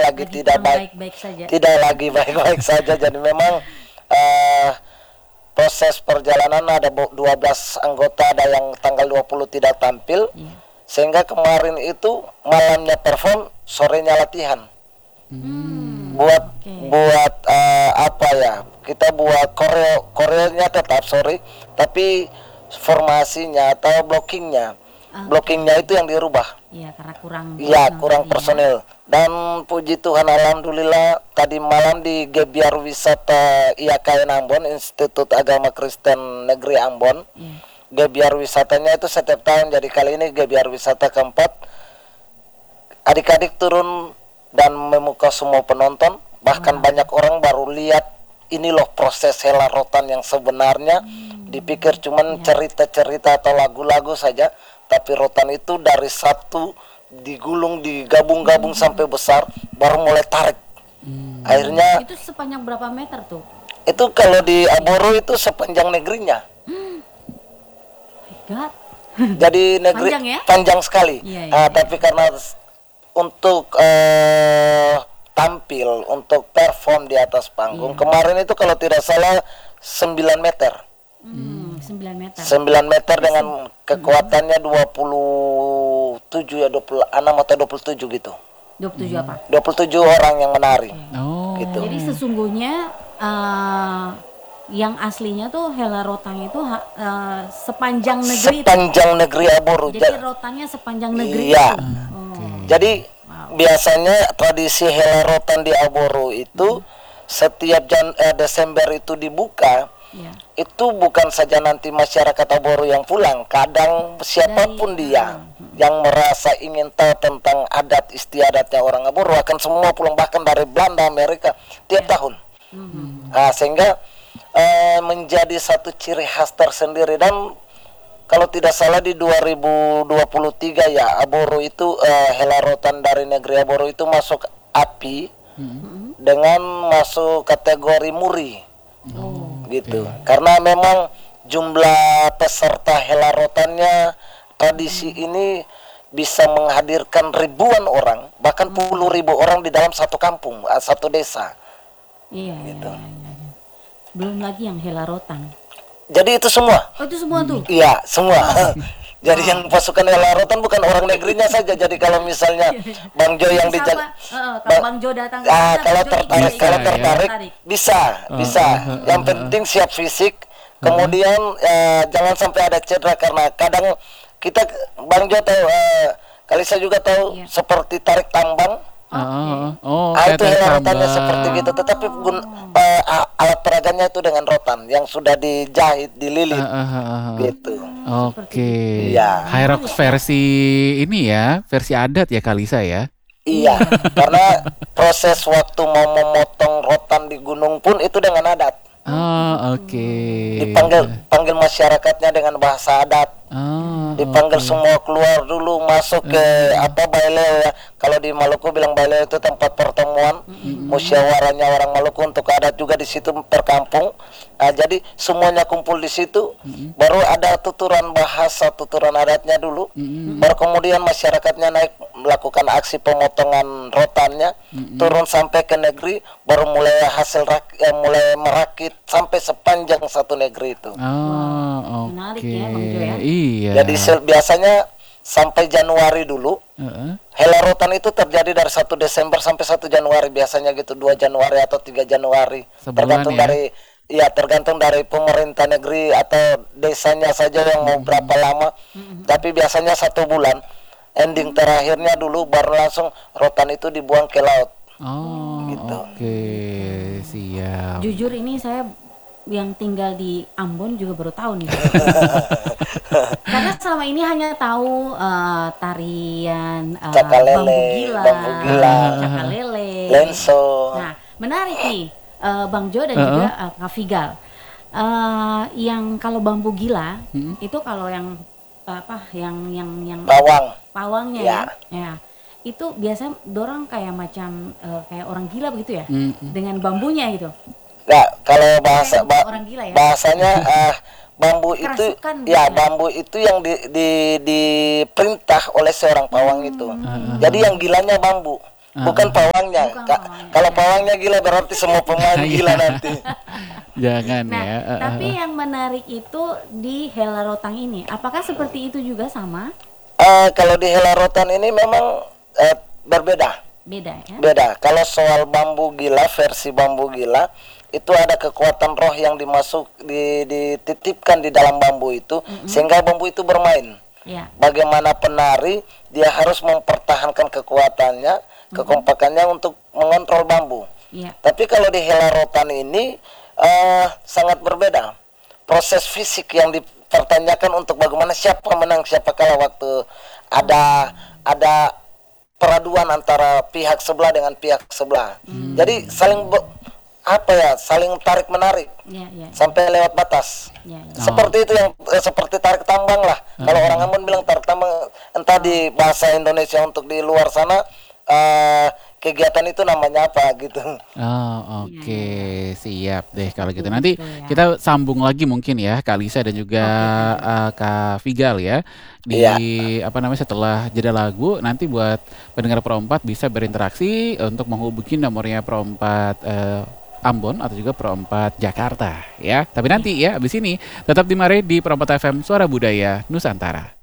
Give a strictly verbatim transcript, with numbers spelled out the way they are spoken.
lagi, Lagi tidak kurang baik, baik-baik saja. tidak lagi baik-baik saja. Jadi memang eh, proses perjalanan ada bu- dua belas anggota, ada yang tanggal dua puluh tidak tampil, Iya. sehingga kemarin itu malamnya perform, sorenya latihan. Hmm, Buat oke. buat eh, apa ya? Kita buat koreo, koreonya tetap sorry, tapi formasinya atau blockingnya, Oke. blockingnya itu yang dirubah. Iya, karena kurang Iya, personal kurang tadi ya. personil. Dan puji Tuhan, alhamdulillah tadi malam di Gebiar Wisata I A K N Ambon, Institut Agama Kristen Negeri Ambon. Iya. Gebiar wisatanya itu setiap tahun, jadi kali ini Gebiar Wisata keempat. Adik-adik turun dan memukau semua penonton, bahkan Wow. banyak orang baru lihat ini loh proses Hela Rotan yang sebenarnya. Dipikir cuman Iya. cerita-cerita atau lagu-lagu saja, tapi rotan itu dari satu digulung, digabung-gabung sampai besar, baru mulai tarik. Akhirnya Itu sepanjang berapa meter tuh? itu kalau di Aboro itu sepanjang negerinya. My God. Jadi negeri Panjang ya? panjang sekali. Iya, iya, Ah, iya. tapi karena s- untuk eh, tampil, untuk perform di atas panggung, Iya. kemarin itu kalau tidak salah sembilan meter. Hmm, sembilan meter. sembilan meter dengan kekuatannya dua puluh tujuh ya, dua puluh enam atau dua puluh tujuh gitu. dua puluh tujuh apa? dua puluh tujuh orang yang menari. Oh. Gitu. Jadi sesungguhnya eh, yang aslinya tuh Hela Rotan itu ha- eh, sepanjang negeri itu. Sepanjang negeri Aboro. Jadi Ja- rotannya sepanjang negeri Iya. itu. Oh. Jadi Wow. biasanya tradisi Hela Rotan di Aboro itu setiap Jan eh, Desember itu dibuka. Iya. Itu bukan saja nanti masyarakat Aboro yang pulang, kadang siapapun Dari- dia yang merasa ingin tahu tentang adat istiadatnya orang Aboro akan semua pulang, bahkan dari Belanda, Amerika tiap tahun. Nah, sehingga eh, menjadi satu ciri khas tersendiri. Dan kalau tidak salah di dua ribu dua puluh tiga ya, Aboro itu eh, Hela Rotan dari negeri Aboro itu masuk A P I dengan masuk kategori muri. Gitu. Karena memang jumlah peserta Hela Rotannya, tradisi ini bisa menghadirkan ribuan orang, bahkan puluh ribu orang di dalam satu kampung, eh, satu desa. Iya, iya, Gitu. iya, iya, iya. Belum lagi yang Hela Rotan. Jadi itu semua. Oh, itu semua tuh. Iya, semua. Jadi yang pasukan Hela Rotan bukan orang negerinya saja. Jadi kalau misalnya Bang Jo yang Jadi dijag siapa, eh, kalau Bang Jo datang ke Ah, sana, kalau Bang Jo tertarik, ikut, kalau ikut, tertarik tertarik. bisa, bisa. Yang penting siap fisik. Kemudian eh, jangan sampai ada cedera, karena kadang kita, Bang Jo tahu, eh, kali saya juga tahu Iya. seperti tarik tambang. Ah, oh, Ah, kayak itu tarik yang rotannya tambang. seperti gitu, tetapi gun, eh, a- alat peraganya itu dengan rotan yang sudah dijahit, dililit, Ah, ah, ah, ah. gitu. Oke. Iya. Hyrox versi ini ya, versi adat ya Kalisa ya. Iya, karena proses waktu mau memotong rotan di gunung pun itu dengan adat. Oh, oke. Dipanggil panggil masyarakatnya dengan bahasa adat. Oh, Dipanggil semua keluar dulu, masuk ke apa baileo ya. Kalau di Maluku bilang baileo itu tempat pertemuan musyawarahnya orang Maluku untuk adat juga di situ per kampung. Nah, jadi semuanya kumpul di situ. Baru ada tuturan bahasa, tuturan adatnya dulu. Baru kemudian masyarakatnya naik melakukan aksi pemotongan rotannya, turun sampai ke negeri, baru mulai hasil rak- eh, mulai merakit sampai sepanjang satu negeri itu. Oh, oke. Menarik ya, Bang Jo ya. Iya. Jadi sel- biasanya sampai Januari dulu. Heeh. Hela Rotan itu terjadi dari satu Desember sampai satu Januari, biasanya gitu, dua Januari atau tiga Januari. Sebulan tergantung ya? dari ya tergantung dari pemerintah negeri atau desanya saja yang mau berapa lama. Tapi biasanya satu bulan. Ending terakhirnya dulu baru langsung rotan itu dibuang ke laut. Oh, Gitu. oke. Siap. Jujur ini saya yang tinggal di Ambon juga baru tahu nih. Karena selama ini hanya tahu eh, tarian eh, Cakalele, bambu gila, bambu gila, cakalele. lenso. Nah, menarik nih eh, Bang Jo dan Uh-uh. juga eh, Kak Figal. Eh, yang kalau bambu gila itu kalau yang apa yang yang yang Bawang. pawangnya Ya. ya, ya itu biasanya dorang kayak macam eh, kayak orang gila begitu ya, Mm. dengan bambunya gitu. Nggak, kalau bahasa Kayak ba- orang gila ya. bahasanya eh, bambu itu Kerasukan ya gitu. bambu itu yang di, di diperintah oleh seorang pawang itu. Jadi yang gilanya bambu. bukan pawangnya. Bukan Ka- pawangnya, kalau ya. pawangnya gila berarti semua pemain gila nanti. Jangan Nah, ya. eh, tapi eh. yang menarik itu di Hela Rotang ini, apakah seperti itu juga sama? Eh, kalau di Hela Rotan ini memang eh, berbeda. Beda ya? Beda. Kalau soal bambu gila, versi bambu gila itu ada kekuatan roh yang dimasuk di, dititipkan di dalam bambu itu sehingga bambu itu bermain. Ya. Bagaimana penari dia harus mempertahankan kekuatannya, kekompakannya untuk mengontrol bambu. Iya. Tapi kalau di Hela Rotan ini eh, sangat berbeda. Proses fisik yang dipertanyakan untuk bagaimana siapa menang siapa kalah waktu ada ada peraduan antara pihak sebelah dengan pihak sebelah. Jadi saling be- apa ya, saling tarik menarik Ya, ya, sampai lewat batas. ya, ya. Seperti itu yang eh, seperti tarik tambang lah. Kalau orang Ambon bilang tarik tambang, entah di bahasa Indonesia untuk di luar sana eh, kegiatan itu namanya apa gitu. Oh, oke, siap deh kalau gitu. Betul, Nanti ya. kita sambung lagi mungkin ya, Kak Lisa dan juga eh, Kak Vigal ya di Iya. apa namanya setelah jeda lagu. Nanti buat pendengar Pro empat bisa berinteraksi untuk menghubungi nomornya Pro empat eh, Ambon atau juga Pro empat Jakarta ya. Tapi nanti ya abis ini tetap di Mare di Pro empat F M Suara Budaya Nusantara.